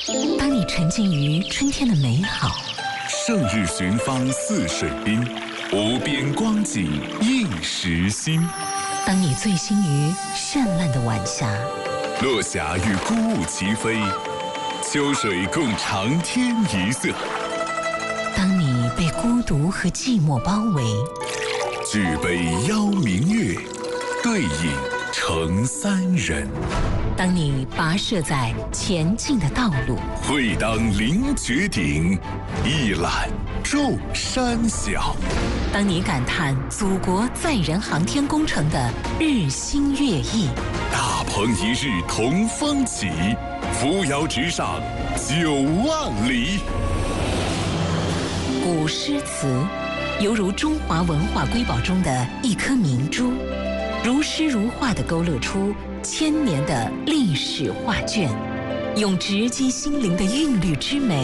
当你沉浸于春天的美好， 胜日寻芳泗水滨，无边光景映时心。 当你醉心于绚烂的晚霞， 落霞与孤鹜齐飞，秋水共长天一色。 当你被孤独和寂寞包围， 举杯邀明月，对影成三人。 当你跋涉在前进的道路， 会当凌绝顶，一览众山小。 当你感叹祖国载人航天工程的日新月异， 大鹏一日同风起，扶摇直上9万里。 古诗词犹如中华文化瑰宝中的一颗明珠，如诗如画地勾勒出千年的历史画卷，用直击心灵的韵律之美